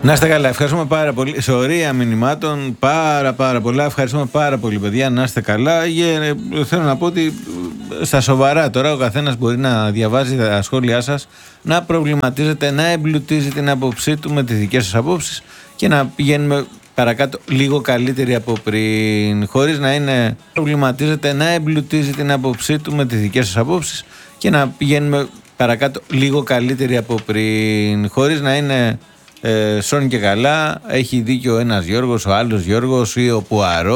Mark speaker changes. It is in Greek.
Speaker 1: Να είστε καλά, ευχαριστούμε πάρα πολύ. Σωρία μηνυμάτων, πάρα πολλά. Ευχαριστούμε πάρα πολύ, παιδιά. Να είστε καλά. Θέλω να πω ότι στα σοβαρά τώρα ο καθένας μπορεί να διαβάζει τα σχόλιά σας, να προβληματίζεται, να εμπλουτίζει την άποψή του με τις δικές σας απόψεις και να πηγαίνουμε παρακάτω λίγο καλύτεροι από πριν. Χωρίς να είναι προβληματίζεται, να εμπλουτίζει την άποψή του με τις δικές σας απόψεις και να πηγαίνουμε παρακάτω λίγο καλύτεροι από πριν. Χωρίς να είναι σώνει και καλά, έχει δίκιο ο ένας Γιώργος, ο άλλος Γιώργος ή ο Πουαρό.